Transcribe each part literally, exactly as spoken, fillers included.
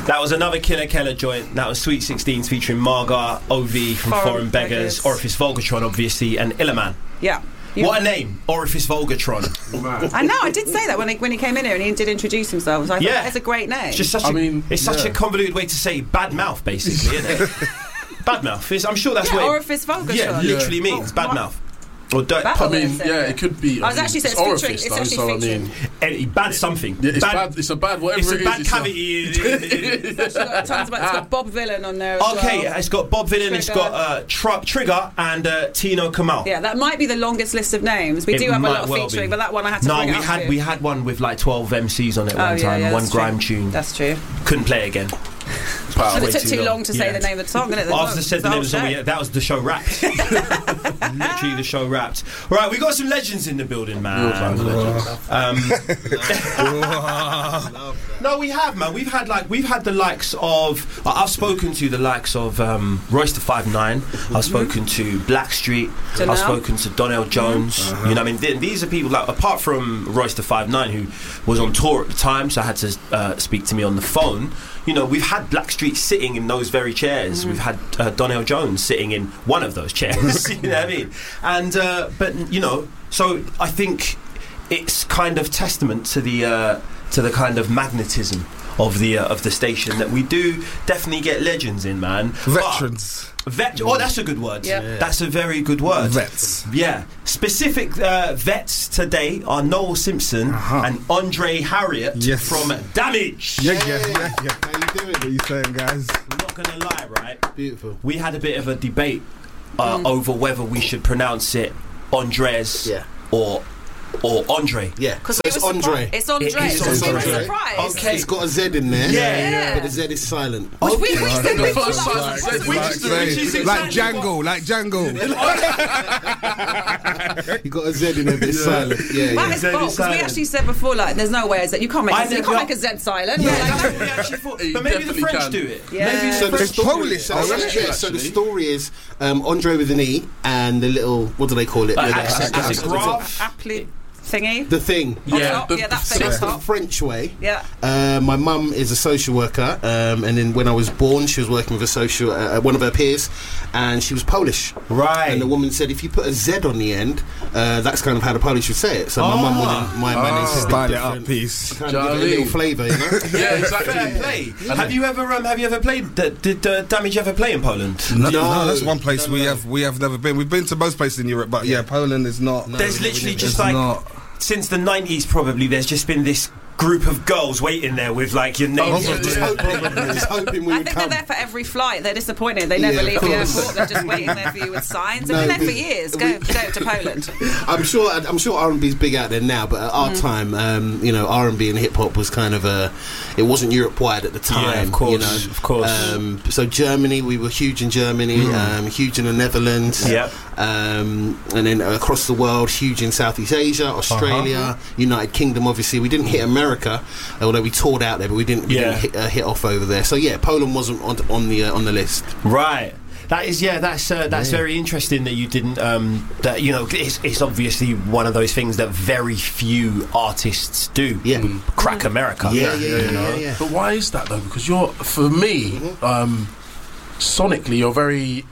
That was another Killer Keller joint. That was Sweet sixteens featuring Marga, O V from Foreign, Foreign Beggars, Beggars, Orifice Vulgatron, obviously, and Illaman. Yeah. You what a name, Orifice Vulgatron. I know, I did say that when he, when he came in here and he did introduce himself. So I yeah. thought that's a great name. It's just such I a, mean, it's yeah. such a convoluted way to say bad mouth, basically, isn't it? Bad mouth. It's, I'm sure that's yeah, what Orifice Vulgatron. Yeah, literally yeah. means oh, bad what? mouth. Or dirt. I mean, yeah, it could be. I, I was mean, actually saying it's, it's orifice, though, it's so I mean, any, bad something. Yeah, it's bad, bad. It's a bad whatever. It's a it bad is, cavity. It's, it's, got tons about, it's got Bob Vylan on there. As okay, well. It's got Bob Vylan. Trigger. It's got uh, tr- Trigger and uh, Tino Kamal. Yeah, that might be the longest list of names. We it do have a lot of well featuring, be. But that one I had to. No, bring we it had up we had one with like twelve M Cs on it oh, one yeah, time. yeah, one true. grime tune. That's true. Couldn't play it again. But it took too long, long to say yeah. the name of the song, didn't it? After said the name of the song, yeah, that was the show wrapped. Literally the show wrapped. Right, we got some legends in the building, man. Um, no, we have, man. We've had like we've had the likes of. I've spoken to the likes of um, Royce the five nine. Mm-hmm. I've spoken to Blackstreet. Janelle. I've spoken to Donnell Jones. Mm-hmm. You know, what I mean, th- these are people like apart from Royce the five nine, who was on tour at the time, so I had to uh, speak to me on the phone. You know, we've had Blackstreet sitting in those very chairs. Mm. We've had uh, Donnell Jones sitting in one of those chairs. You know what I mean? And uh, but you know, so I think it's kind of testament to the uh, to the kind of magnetism of the uh, of the station that we do definitely get legends in, man. Veterans. But vet. Oh, that's a good word. Yep. Yeah. That's a very good word. Vets. Yeah. Specific uh, vets today are Noel Simpson uh-huh. and Andre Harriott yes. from Damage. Yeah, yeah, yeah, yeah. How you doing? What are you saying, guys? I'm not gonna lie, right? Beautiful. We had a bit of a debate uh, mm. over whether we should pronounce it Andres yeah. or or Andre. Yeah, because so it it's Andre. Surpri- it's Andre. It is it's Andre. Andre. Surprise. Okay. It's got a Z in there. Yeah, yeah. But the Z is silent. Which we, we said the before first that. silent like, like, like Django, like Django. You got a Z in there, but it's yeah. silent. Yeah, that yeah. is false. Because we actually said before, like, there's no way that you can't make I a Z, you can't make a Z silent. Yeah, like, that's what we actually thought. But maybe the French can. do it. Yeah. Maybe so the the It's story, Polish. So, Oh, yeah, yeah, so the story is um, Andre with an E and the little, what do they call it? Uh, the, accent, the, accent, graph. Appli thingy. the thing. Yeah, the, yeah, that So thing. that's the French way. Yeah. Uh, my mum is a social worker, um, and then when I was born, she was working with a social uh, one of her peers, and she was Polish. Right. And the woman said, if you put a Z on the end, uh, that's kind of how the Polish would say it. So my Oh. mum wanted my Oh, man is style it up, peace. kind of give it a little flavour, you know. Yeah, exactly. Fair play. Have you ever um, have you ever played? D- did uh, Damage ever play in Poland? No, No. no, that's one place No, no, we no. have we have never been. We've been to most places in Europe, but yeah, Poland is not. No. There's literally It's just like not. since the nineties, probably. There's just been this group of girls waiting there with like your name. Oh, just hoping, just hoping we I would think come. they're there for every flight. They're disappointed. They never Yeah, leave of the course. airport. They're just waiting there for you with signs. They've No, been there for we- years. Go, we- go to Poland. I'm sure. I'm sure R and B's big out there now, but at our Mm. time, um, you know, R and B and hip hop was kind of a. It wasn't Europe wide at the time. Yeah, of course, you know? of course. Um, so Germany, we were huge in Germany, Mm. um, huge in the Netherlands. Yep. Um, and then across the world, huge in Southeast Asia, Australia, Uh-huh. United Kingdom. Obviously, we didn't hit America, although we toured out there, but we didn't, we Yeah. didn't hit, uh, hit off over there. So yeah, Poland wasn't on, on the uh, on the list. Right. That is, yeah. That's uh, that's Yeah. very interesting that you didn't. Um, that you know, it's, it's obviously one of those things that very few artists do. Yeah. Crack America. Yeah, yeah, yeah, you yeah, know? yeah. But why is that though? Because you're, for me, um, sonically, you're very.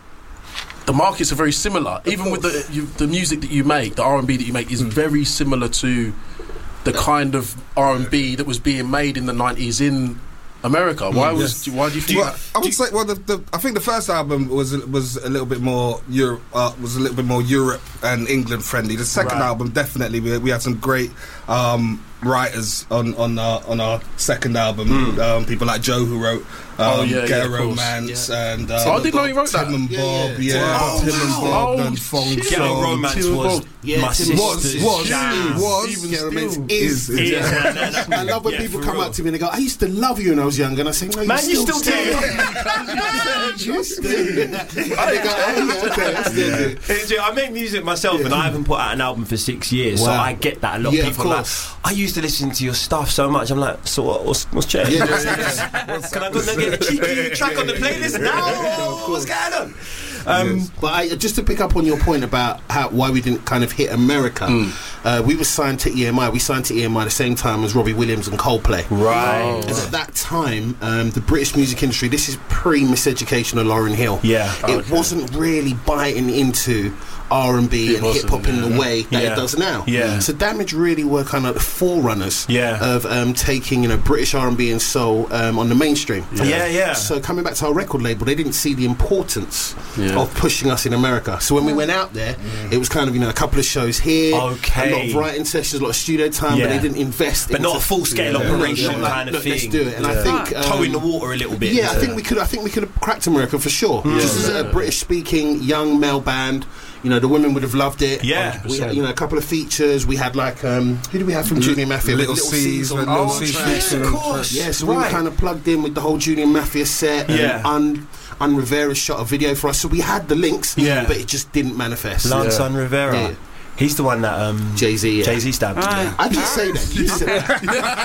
The markets are very similar. Even with the you, the music that you make, the R and B that you make is very similar to the kind of R and B that was being made in the nineties in America. Why was? Yes. Why do you think? Well, I would say, well, the, the, I think the first album was was a little bit more Europe, uh, was a little bit more Europe and England friendly. The second Right. album, definitely, we, we had some great um, writers on on our, on our second album. Mm. Um, people like Joe, who wrote um, Oh, yeah, Get yeah, a of course. Romance, Yeah. and um, Oh, I didn't know he wrote Tim that. and Yeah, Bob, yeah. yeah, Wow. Tim and Wow. Bob, Oh, and Fong shit. Ghetto Song. Romance Tim was Bob. Yeah, my Tim sister's was was jam. was Even Get a Romance still. is. is, Yeah, yeah. no, no, no. I love when Yeah, people for come real. up to me and they go, I used to love you when I was young, and I say, no, Man, you you still, still do. You still do. And they go, oh, yeah, okay, I still do. It's- I make music myself, and I haven't put out an album for six years, so Wow. I get that. A lot Yeah, of of people are like, course. I used to listen to your stuff so much. I'm like, so what, what's, what's changed? Yeah, yeah, yeah. Can I go and get a cheeky track on the playlist now? of What's course. going on? Um, Yes. But I, just to pick up on your point about how why we didn't kind of hit America, Mm. uh, we were signed to E M I. We signed to E M I the same time as Robbie Williams and Coldplay. Right. And at that time, um, the British music industry, this is pre-Miseducation of Lauryn Hill. Yeah. It Okay. wasn't really biting into R and B It and wasn't, hip hop in yeah. the way that Yeah. it does now. Yeah. So Damage really were kind of the forerunners Yeah. of um, taking, you know, British R and B and soul um, on the mainstream. Yeah, yeah. So coming back to our record label, they didn't see the importance Yeah. of pushing us in America. So when we went out there, it was kind of, you know, a couple of shows here, Okay. a lot of writing sessions, a lot of studio time, Yeah. but they didn't invest. But not into- a full-scale Yeah. operation Yeah. kind of Look, thing. Let's do it. And I Yeah. think um, Toe in the water a little bit. yeah, I think we could. I think we could have cracked America for sure. Just as a British-speaking young male band, you know, the women would have loved it. Yeah. we had, you know, a couple of features. We had like, um, who did we have from Junior Mafia? Little With C's, on when the Little track. C's Yes, featured of on course. Yeah, so we were Right. kind of plugged in with the whole Junior Mafia set. Yeah. And Un, Un Rivera shot a video for us, so we had the links. Yeah. but it just didn't manifest. Lance Yeah. Son Rivera. Yeah. He's the one that um, Jay Z. Yeah. Jay Z stabbed. Right. I didn't say that. You said that.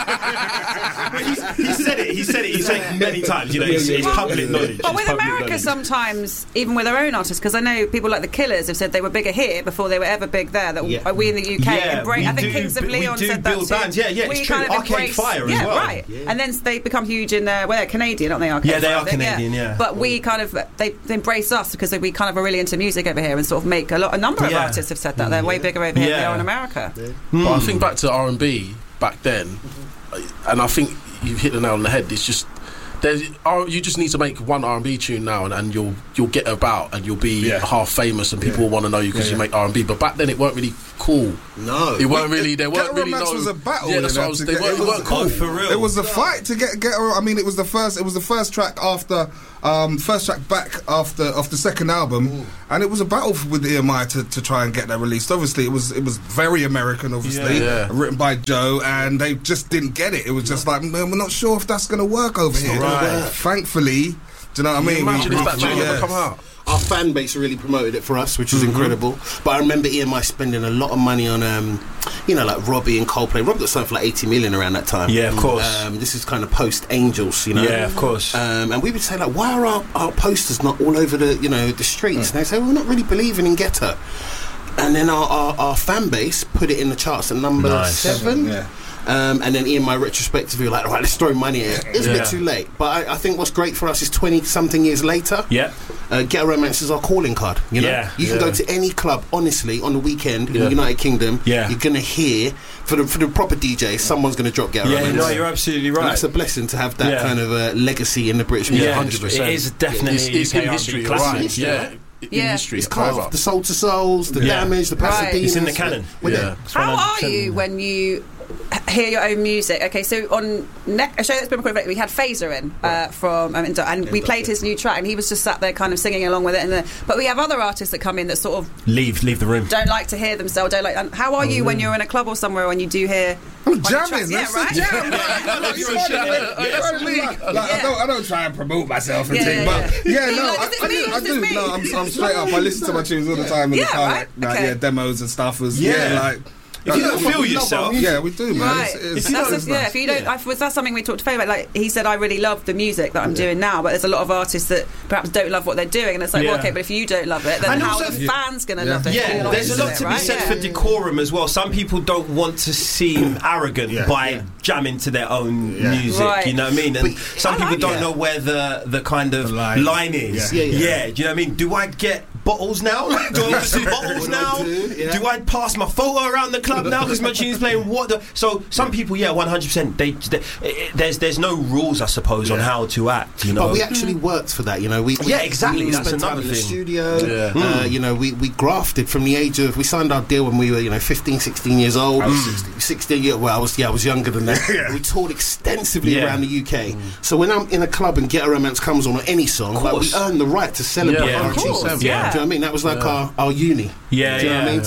He said it. He said it. He said it many times. You know, it's, it's public knowledge. But It's with public America, knowledge. sometimes, even with their own artists, because I know people like the Killers have said they were bigger here before they were ever big there. That Yeah. we in the U K Yeah, embrace. we I think do Kings of bu- we Leon do said that build too. bands. Yeah, yeah, we it's true. kind of Arcade embrace, Fire as yeah, well. right. And then they become huge in. Uh, well, they're Canadian, aren't they? Arcade Yeah, they Fire, are I think, Canadian, yeah. But we kind of they, they embrace us because we kind of are really into music over here and sort of make a lot. A number of Yeah. artists have said that they're way bigger over here than they Yeah. are in America. But I think back to R and B back then, and I think you've hit the nail on the head. It's just there's R- you just need to make one R and B tune now, and, and you'll you'll get about, and you'll be Yeah. half famous, and people Yeah. will want to know you because Yeah, you yeah. make R and B. But back then, it weren't really cool. No. It weren't really. There weren't Get really Romance no. was a battle, Yeah, you that's know, what I was. to They get- weren't, it they was- weren't cool. Oh, for real. It was a fight to get get. I mean, it was the first. It was the first track after, um, first track back after off the second album, and it was a battle f- with E M I to, to try and get that released. Obviously, it was it was very American, obviously, Yeah. Yeah. written by Joe, and they just didn't get it. It was just like, man, we're not sure if that's going to work over here. Right. Thankfully, do you know what I mean? Imagine We- if that we- tune yeah. never come out. Our fan base really promoted it for us, which was Mm-hmm. incredible. But I remember E M I spending a lot of money on, um, you know, like Robbie and Coldplay. Rob got signed for like eighty million around that time. Yeah, of course. Um, this is kind of post Angels, you know. Yeah, of course. Um, and we would say like, why are our, our posters not all over the, you know, the streets? And they say, well, we're not really believing in Ghetto. And then our, our, our fan base put it in the charts at number Nice. seven. Yeah. Um, and then E M I retrospectively were like, all right, let's throw money at it. It's a Yeah. bit too late. But I, I think what's great for us is twenty something years later. Yeah. Uh, Ghetto Romance is our calling card. You know, Yeah, you can yeah. go to any club. Honestly, on the weekend in Yeah. the United Kingdom, Yeah. you're gonna hear for the for the proper D J, someone's gonna drop Ghetto Yeah, Romance. no, you're absolutely And right. that's a blessing to have that Yeah. kind of uh, legacy in the British music. Yeah, one hundred percent. it is definitely It's, it's U K in R and B history, classic. right? Yeah, in Yeah. history. It's forever. carved. The Soul to Souls, the Yeah. Damage, the Right. Pasadenas. It's in the canon. We're Yeah. there. How are one hundred percent. you when you h- hear your own music? Okay, so on ne- a show that's been recorded, we had Phaser in uh, from um, Indo, and we played his new track, and he was just sat there kind of singing along with it. And the, but we have other artists that come in that sort of Leave, leave the room. don't like to hear themselves. Don't like. And how are you when you're in a club or somewhere when you do hear? I'm one of the jamming. tracks? That's Yeah, the right. jam. Yeah. Like, You're you know, shit, like, innit? like, Yeah. like, like, like, I Yeah. don't, I don't try and promote myself and Yeah, things, yeah, but yeah. yeah, You're no, like, I, is this I me? do, I Is this do. me? No, I'm, I'm straight up. I listen to my tunes all the time in Yeah, the car, right, like, like, okay. yeah, demos and stuff. Was Yeah. yeah, like. If you like, don't we feel love yourself- our music. Yeah, we do, man. Right. It's, it's, If you That's don't- just- yeah, if you don't, I, was that something we talked to Faye about? Like he said, I really love the music that I'm doing now, but there's a lot of artists that perhaps don't love what they're doing, and it's like, well, Yeah. okay, but if you don't love it, then And how also- are the fans going to Yeah. love it? Yeah, You're not there's a into lot it, to be right? said Yeah. for decorum as well. Some people don't want to seem arrogant Yeah. by Yeah. jamming to their own Yeah. music. Right. You know what I mean? And But some I people like don't it. know where the the kind of The line. line. is. Yeah. Yeah, yeah. Do you know what I mean? Do I get bottles now? Do I want some bottles What do I now? do? Yeah. Do I pass my photo around the club now because my tune's playing? What? The, so some people, yeah, one hundred percent. They, they it, there's there's no rules, I suppose, on Yeah. how to act. You know. But we actually worked for that, you know. We, we Yeah, exactly, We that's spent time another in the thing. studio. Yeah. Uh, you know, we, we grafted from the age of. We signed our deal when we were, you know, fifteen, sixteen years old. I was sixteen. sixteen years. Well, I was yeah, I was younger than that. Yeah. We toured extensively Yeah. around the U K. So when I'm in a club and Ghetto Romance comes on or any song, Of like we course. earn the right to celebrate Yeah, our of course, achievements. yeah. Do you know what I mean? That was like our, our uni. Yeah, Do you know yeah. what I mean? So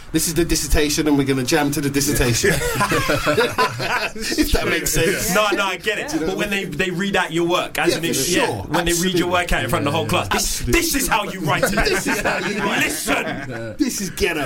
this is the dissertation, and we're going to jam to the dissertation. If that makes sense. No, no, I get it. Yeah. But when they, they read out your work, as yeah, an, sure. yeah, when Absolutely. they read your work out in front of the whole class, this, this is how you write it. This is how you listen. This is ghetto.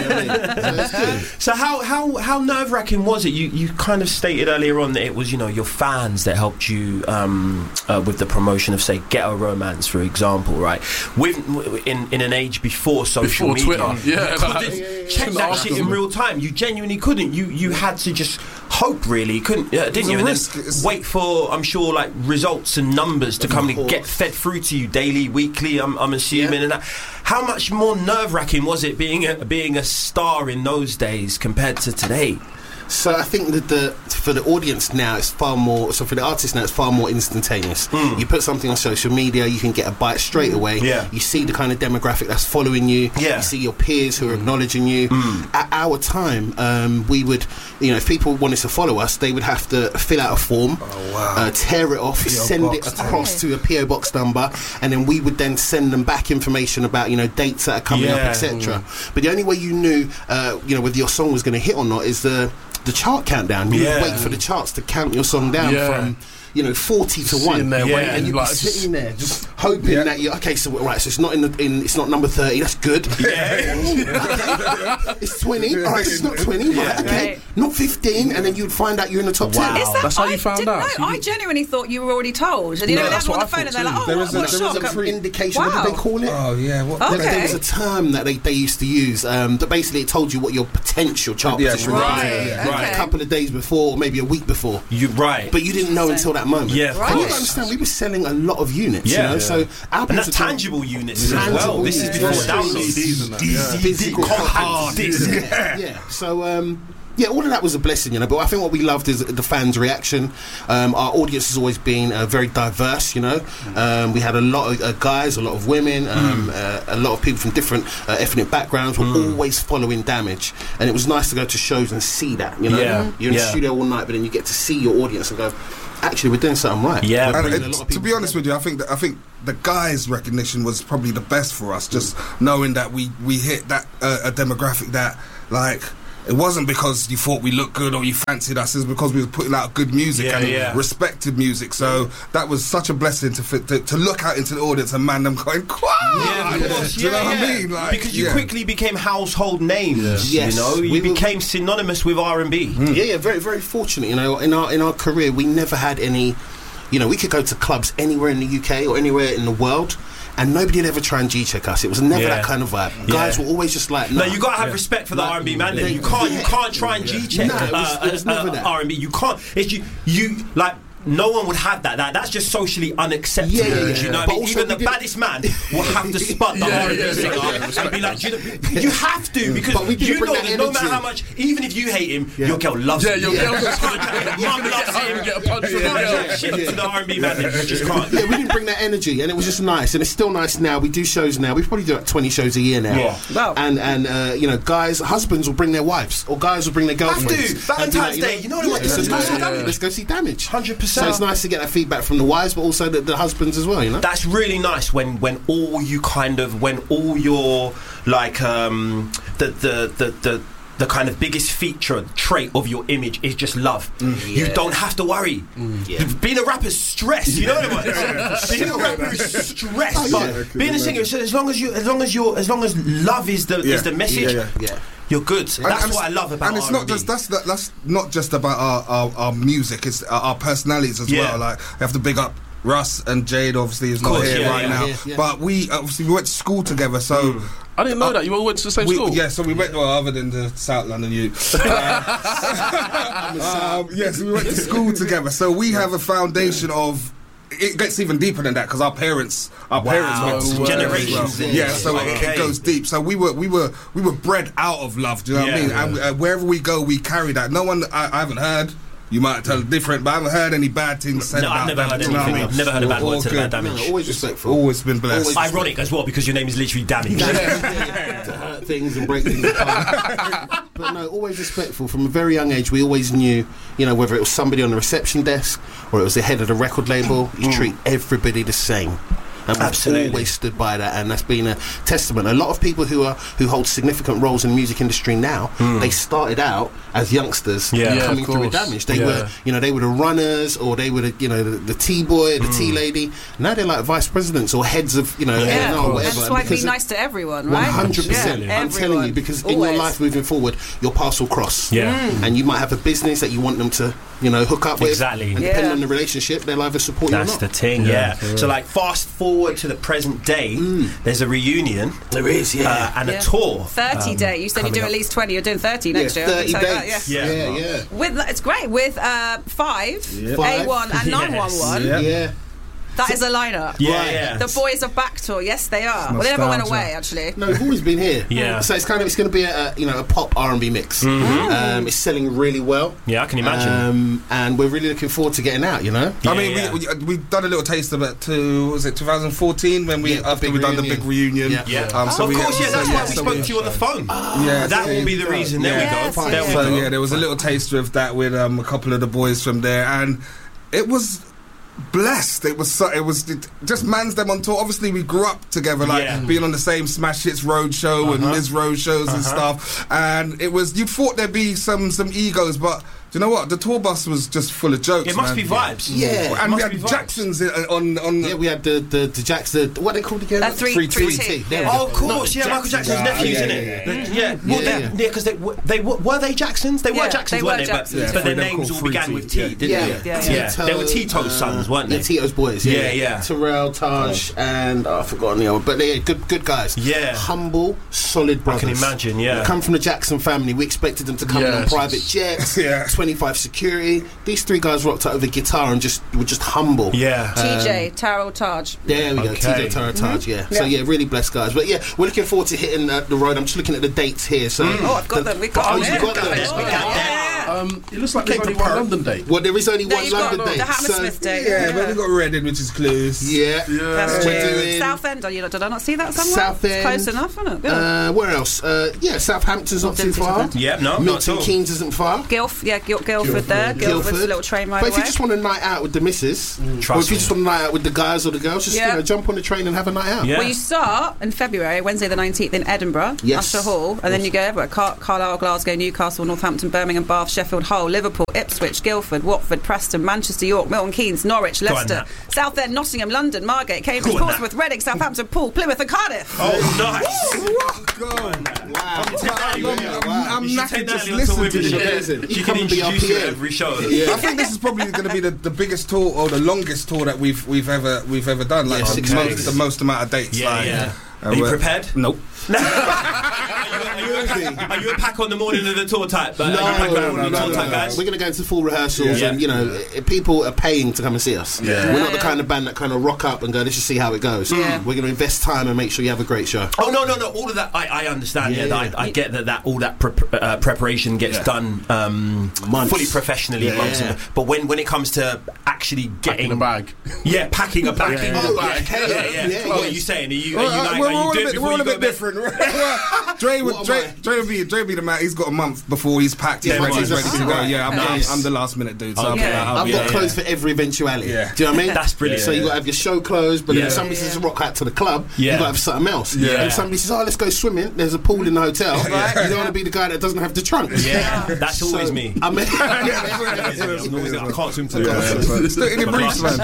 so, so how how how nerve wracking was it? You you kind of stated earlier on that it was, you know, your fans that helped you um, uh, with the promotion of, say, Ghetto Romance, for example, right? With in in an age before social before media, Twitter, yeah, you couldn't yeah, yeah, yeah. check that shit in real time. You genuinely couldn't. You you had to just hope, really. You couldn't, uh, didn't you? And then wait for, I'm sure, like results and numbers to come and get fed through to you daily, weekly. I'm, I'm assuming, yeah. and that. How much more nerve wracking was it being a, being a star in those days compared to today? So I think that the for the audience now it's far more. So for the artist now it's far more instantaneous. Mm. You put something on social media, you can get a bite straight away. Yeah. You see the kind of demographic that's following you. Yeah. You see your peers who are acknowledging you. Mm. At our time, um, we would, you know, if people wanted to follow us, they would have to fill out a form, oh, wow. uh, tear it off, P O send box, it across yeah. to a P O box number, and then we would then send them back information about, you know, dates that are coming yeah. up, et cetera. Mm. But the only way you knew, uh, you know, whether your song was going to hit or not is the the chart countdown. You yeah. would wait for the charts to count your song down yeah. from, you know, forty to one, there yeah. and you'd like be sitting there just hoping yeah. that you okay. So right, so it's not in the in. It's not number thirty. That's good. Yeah. okay. It's twenty. All right, it's not twenty. Yeah. Right, okay, right. not fifteen, and then you'd find out you're in the top wow. ten. Is that, that's how I you found didn't out. Know. I genuinely thought you were already told. And you no, know, that's they're on what the I phone and they're like, thought "Oh, There what, is a- what there shock!" is a Pre- indication. Wow. What did they call it? Oh yeah, what? Okay. There, there was a term that they, they used to use um, that basically it told you what your potential chart Yeah, position right. was. Yeah. Right. Okay. A couple of days before, or maybe a week before. You right, But you didn't know until that moment. Yeah, of Right. And you course. don't understand, we were selling a lot of units, Yeah. you know, Yeah. so our And that's people- tangible units Tangible as well. This is units. before Yeah. downloads. C Ds and that, yeah. Physical compact hard disc. yeah. yeah. So um, yeah, all of that was a blessing, you know. But I think what we loved is the fans' reaction. Um, our audience has always been uh, very diverse, you know. Um, we had a lot of uh, guys, a lot of women, um, mm. uh, a lot of people from different uh, ethnic backgrounds were mm. always following Damage, and it was nice to go to shows and see that, you know. Yeah. You're in Yeah. the studio all night, but then you get to see your audience and go, actually, we're doing something right. Yeah. We're And bringing it, a lot of to people be honest together. with you, I think that, I think the guys' recognition was probably the best for us. Just knowing that we we hit that uh, a demographic that like. It wasn't because you thought we looked good or you fancied us. It was because we were putting out good music Yeah, and yeah. respected music. So that was such a blessing to, fit, to to look out into the audience and man them going, "Quah!" Yeah, of course. Do you know yeah, what yeah. I mean? Like, because you yeah. quickly became household names. Yeah. You know, Yes. you We were- became synonymous with R and B. Yeah, yeah, very, very fortunate. You know, in our in our career, we never had any. You know, we could go to clubs anywhere in the U K or anywhere in the world, and nobody would ever try and G-check us. It was never Yeah. that kind of vibe. Yeah. Guys were always just like, No, nah. you gotta have respect for the Like, R and B man. Then they- you can't, you yeah. can't try and G-check No, it was- it was uh, never uh, that. R and B. You can't. It's you, you like. No one would have that. That that's just socially unacceptable. Yeah, yeah, Do yeah. you know what But I mean? also Even we the did- baddest man will have to spot the Yeah, R and B yeah, singer yeah. and be like, do you, know, you have to because But we didn't you bring know that that no matter energy. how much, even if you hate him, Yeah. your girl loves Yeah, him. your girl just Mum loves him. get a punch from You the can't girl. jack shit to the R and B man. You just can't. Yeah, we didn't bring that energy, and it was just nice, and it's still nice now. We do shows now. We probably do like twenty shows a year now. Yeah. Wow. And and uh, you know, guys, husbands will bring their wives, or guys will bring their Have girlfriends. to. And Valentine's be like, Day, you know what I yeah, want? let's, Let's go go see see Damage. Damage. Let's go see Damage. one hundred So percent. it's nice to get that feedback from the wives, but also the, the husbands as well. You know. That's really nice when when all you kind of when all your like um the the the, the the kind of biggest feature trait of your image is just love. Mm, You yeah. don't have to worry. Mm, yeah. Being a rapper is stress. You know what I mean? Being a rapper is stress. Oh, but yeah. being a singer, so as long as you, as long as you, as long as love is the Yeah. is the message, Yeah, yeah. Yeah. you're good. That's And- and what I it's- love about and it's R not and B. just that's that, that's not just about our, our, our music. It's our, our personalities as Yeah. well. Like I have to big up Russ and Jade. Obviously, is not Course, here yeah, right yeah, now. yeah, yeah. But we obviously we went to school together. So Mm. I didn't know that. You all went to the same we, school? yeah, so we went well, other than the South London youth. Uh, um, yes, we went to school together. So we have a foundation of. It gets even deeper than that because our parents, our Wow. parents went to school Generations as well. in. Yeah, so it, Okay. it goes deep. So we were, we were, we were bred out of love. Do you know what I Yeah. mean? And uh, wherever we go, we carry that. No one, I, I haven't heard. You might tell different, but I haven't heard any bad things said No, about I've never them. heard Do you know what I anything. mean? I've never heard a bad All word said good. about Damage. No, always respectful. Always been blessed. Always- Ironic as well because your name is literally Damage. to hurt things and break things apart. But no, always respectful. From a very young age, we always knew, you know, whether it was somebody on the reception desk or it was the head of the record label, you treat everybody the same. and we've Absolutely. always stood by that, and that's been a testament. A lot of people who are who hold significant roles in the music industry now, Mm. they started out as youngsters Yeah. Yeah, coming of through with course. Damage. They Yeah. were, you know, they were the runners, or they were the, you know, the, the T-boy, the Mm. T-lady. Now they're like vice presidents or heads of, you know, Yeah, A and R Yeah, or whatever. that's why be Because nice to everyone, one right? hundred percent. Yeah, I'm telling everyone. you, because in Always. your life moving forward, your paths will cross. Yeah. And you might have a business that you want them to, you know, hook up with. Exactly. And Yeah. depending on the relationship, they'll either support That's you or the not. thing, yeah. Yeah. So, like, fast forward to the present day, there's a reunion There is, uh, and Yeah. a tour. thirty um, day. You said you coming do up. at least twenty. You're doing thirty next Yeah, year. I can thirty tell you that, dates. yeah. Yeah. yeah. yeah. With it's great with uh, five, Five. A one, and Yes. nine one one. Yeah. Yeah. That is a lineup. Yeah, Right. yeah. The boys are back tour. Yes, they are. Well, they never went nostalgia. away actually. No, we've always been here. Yeah. So it's kind of it's going to be a, a you know a pop R and B mix. Um, it's selling really well. Yeah, I can imagine. Um, and we're really looking forward to getting out. You know. Yeah, I mean, yeah. we, we we've done a little taste of it to was it twenty fourteen when we Yeah, the after big we done the reunion. big reunion. Yeah. Yeah. Um, so of we, course, yeah, so, that's yeah, why we so spoke to you on the phone. Yeah, that so- will be the reason. There Yes, we go. yes. There So we go. yeah, there was a little taster of that with um, a couple of the boys from there, and it was blessed. It was so, it was it, just man's them on tour. Obviously, we grew up together, like Yeah. being on the same Smash Hits Road show and Uh-huh. Miz Road shows and Uh-huh. stuff. And it was you'd thought there'd be some some egos, but do you know what? The tour bus was just full of jokes. It must man. be vibes. Yeah. It And we must had be vibes. Jacksons in- on on. Yeah, we had the the, the Jacks. The what are they called again? Uh, three- three, three T. T. There we Yeah. go. Oh, of course, yeah, Michael Jackson's Ah, nephews, yeah, isn't yeah, it? yeah, The- yeah. Yeah, well, Yeah, they- yeah. yeah, because they w- they w- were they Jacksons? They were Yeah, Jacksons, they weren't were they? But, Jacksons. Yeah, but their they're names called all began Three with T, T, yeah. didn't Yeah. they? Yeah, yeah. yeah. They were Tito's sons, weren't Yeah, they? Tito's boys. Yeah, Yeah, yeah. Terrell, Taj, and oh, I've forgotten the other, but they're good, good guys. Yeah. Humble, solid I brothers. can imagine, yeah. They come from the Jackson family. We expected them to come in on Yes. private jets, Yeah. twenty-five security. These three guys rocked out with a guitar and just were just humble. Yeah. T J, Tarot, Taj. There we go, Okay. T J Terrell, Taj. Yeah. So Yeah. yeah, really blessed guys. But yeah, we're looking forward to hitting uh, the road. I'm just looking at the dates here. So Oh, I've got the- them. We got Oh, them. you Yeah. got them. Oh, We got them. yeah. Um, it looks like Came there's only prepared. one London date. Well, there is only Then one you've got London date. the Hammersmith so, date. Yeah, but we got Reading, which is close. Yeah. That's We're true. doing- Southend. Oh, you know, did I not see that somewhere? South It's End. close enough, isn't it? Good. Uh, where else? Uh, yeah, Southampton's not Oh, too didn't see far. Southampton. Yeah, no, not at Milton all. Keynes isn't far. Guilf, yeah, Guil- Guildford there. Guildford's a little train ride But if away. you just want a night out with the missus, or Trust if you me. just want a night out with the guys or the girls, just Yeah. you know, jump on the train and have a night out. Yeah. Well, you start in February, Wednesday the nineteenth in Edinburgh, Yes. Usher Hall, and then you go everywhere. Car- Carlisle, Glasgow, Newcastle, Northampton, Birmingham, Bath, Sheffield, Hull, Liverpool, Ipswich, Guildford, Watford, Preston, Manchester, York, Milton Keynes, Norwich, on, Leicester, Nat. Southend, Nottingham, London, Margate, Cambridge, Go on, Portsmouth, Reading, Southampton, Poole, Plymouth and Cardiff. Oh, nice. Go on. Wow. I'm, I'm, I'm You should knackered take that just little listening with to you. you. Yeah. She You can come and be our introduce you P A. at every show. Yeah. I think this is probably going to be the, the biggest tour or the longest tour that we've we've ever we've ever done. Like Yeah, the, six most, days. the most amount of dates. Yeah, like, yeah. uh, Are you we're- prepared? Nope. Are you, a pack, are you a pack on the morning of the tour type? But No, are you a pack on the no, morning of the no, tour no, type, no. guys? We're going to go into full rehearsals, Yeah. and you know, i- people are paying to come and see us. Yeah. We're not the Yeah. kind of band that kind of rock up and go, "Let's just see how it goes." Yeah. We're going to invest time and make sure you have a great show. Oh no no no! All of that I, I understand. Yeah, Yeah, that yeah. I, I get that that all that pre- uh, preparation gets Yeah. done um, Months. fully professionally. Yeah. Months, in- but when when it comes to actually Packing getting a bag. yeah, packing a bag, Packing a yeah, bag. yeah, yeah, yeah. Yeah, What yeah. are you saying? Are you, are Well, you uh, like, we're, are you we're all a doing bit, before we're all you a go bit to bed? different. Dre would What am Dre, I? Dre would be Dre would be the man. He's got a month before he's packed. He's Yeah, ready, right. he's ready to go. Right. Yeah, I'm, Nice. I'm, I'm the last minute dude. So Okay. I'll be, Yeah. I'll I've be, got yeah, clothes for every eventuality. Yeah. Do you know what I mean? That's brilliant. So you got to have your show clothes, but Yeah. then if somebody says rock out to the club, Yeah. you got to have something else. Yeah. And somebody says, "Oh, let's go swimming." There's a pool in the hotel. Right. You don't want to be the guy that doesn't have the trunk. Yeah, that's So, always me. I mean, I'm always like, I can't swim to the Yeah. Still in your briefs, man.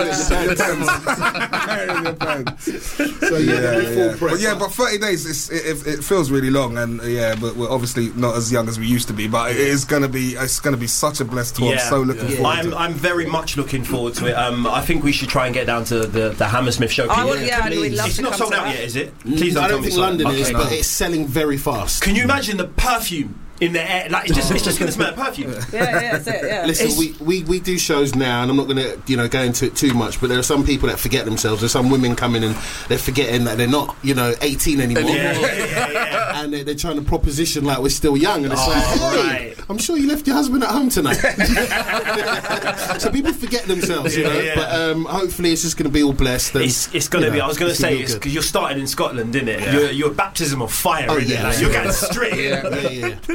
so yeah, Yeah, we're full yeah. prep. But yeah, but thirty days, it's, it, it feels really long, and uh, yeah, but we're obviously not as young as we used to be. But it is gonna be, it's gonna be such a blessed tour. Yeah. I'm so looking Yeah. forward I'm to it. I'm very much looking forward to it. Um, I think we should try and get down to the, the Hammersmith show. I Can would, you- yeah, please. we'd love It's to not come sold to out that. yet, is it? Mm, Please don't I tell don't me think it's sold out. London is, Okay, but no. it's selling very fast. Can you imagine the perfume in the air? Like it's just it's just going to smell of perfume. Yeah, yeah, that's it, yeah. Listen, It's- we, we, we do shows now, and I'm not going to you know go into it too much. But there are some people that forget themselves. There's some women coming and they're forgetting that they're not you know eighteen anymore, Yeah, yeah, yeah, yeah. and they're, they're trying to proposition like we're still young. And it's Oh, like, hey, right. I'm sure you left your husband at home tonight. So people forget themselves, you Yeah, know. yeah. But um, hopefully, it's just going to be all blessed. And, It's, it's going to you be. know, I was going to it's gonna say be it's good. because you're starting in Scotland, isn't it? You're, you're a baptism of fire. Oh, isn't it? yeah. Like, you're getting straight. yeah, yeah, yeah.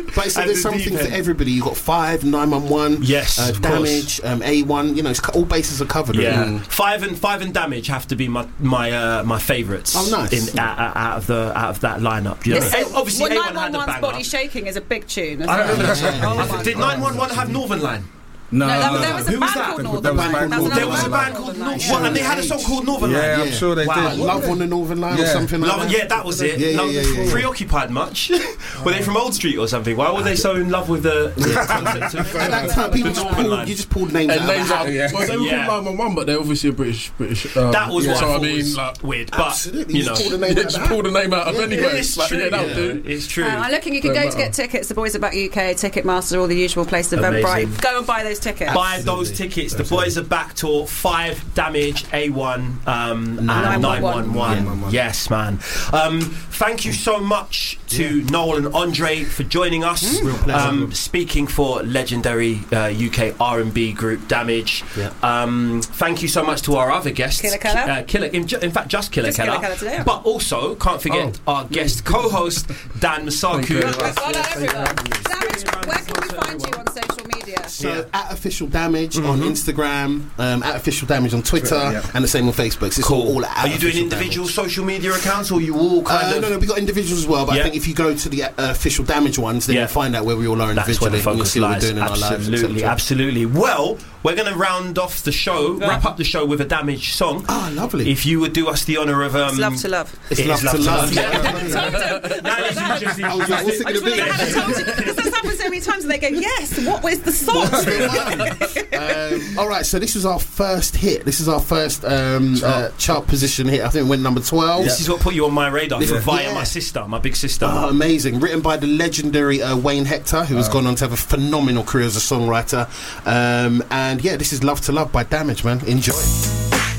But it's, At there's the something deep for end. everybody. You got Five, nine one one, Yes, uh, of Damage, um, A one. You know, it's, co- all bases are covered. Yeah, really. five and five and Damage have to be my my uh, my favourites. Oh, nice. In, out, out out of the out of that lineup. You know, Listen, Eh, obviously well, A one had a nine one one's banger. Body Shaking is a big tune. As I well. remember that. Oh I my think- Did God. nine one one have Northern Line? No, No, that, no, there was a Who was band that? called There Northern was a Line. band That called There was a Northern band Line. called Northern Line, Northern yeah. Line, and they had a song called Northern Line. Yeah, I'm sure they Wow. did. Love on the Northern Line or Yeah. something like Love, that. yeah, that was it. Yeah, yeah, Love- yeah, yeah, yeah. Preoccupied much? Were they from Old Street or something? Why were they so in love with the, the concept of At that time, people just Northern pulled, Line? you just pulled names And out of names a hat. are, Yeah. well, they were Yeah. called nine one one, but they're obviously a British. British um, That was what so I I thought mean, was like, weird, but Absolutely. you You know, just pulled a name yeah, out of just the hat. pull the name out of Yeah, anywhere. it's Like, true. yeah, that'll yeah, do. It's true. Uh, I'm looking, you can Don't go to matter. get tickets. The Boys Are Back U K, Ticketmaster, all the usual places. Amazing. Eventbrite. Go and buy those tickets. Buy those tickets. The Boys Are Back tour. Five Damage, A one, um, and nine one one. nine one one. Yes, man. Um, thank you so much to Noel and Andre for joining us. Real pleasure. Um, speaking for legendary uh, U K R and B group Damage. Yeah. Um, thank you so much to our other guests, Killer Keller. Ki- uh, Killer. In, ju- in fact, just Killer Just Keller. Killer Keller today, yeah. But also, can't forget our guest co-host Dan Masaku. you very much. Well done, everyone. Damage, where can we find you on social media? So Yeah. at Official Damage on Instagram, um, at Official Damage on Twitter, Yeah. and the same on Facebook. So it's all, all at Are you doing Official individual Damage. social media accounts, or are you all kind Uh, of? no, no, we got individuals as well. But Yeah. I think if you go to the uh, Official Damage ones, then Yeah. you'll find out where we all are That's where individually. the and you'll focus see what we're lies. doing in our lives. et Absolutely, cetera. absolutely. Well, we're going to round off the show, wrap up the show with a Damage song. Ah, lovely. If you would do us the honour of, um, It's love to love. It's it love is to love. Now you just- I was like, what's it I going just to be? wonder how to tell you, because that's happened so many times and they go, yes, what was the song? um, all right, so this was our first hit. This is our first um, uh, chart position hit. I think it went number twelve. This is what put you on my radar Yeah. via Yeah. my sister, my big sister. Oh, amazing. Written by the legendary uh, Wayne Hector, who has gone on to have a phenomenal career as a songwriter. Um, and yeah, this is Love to Love by Damage, man. Enjoy.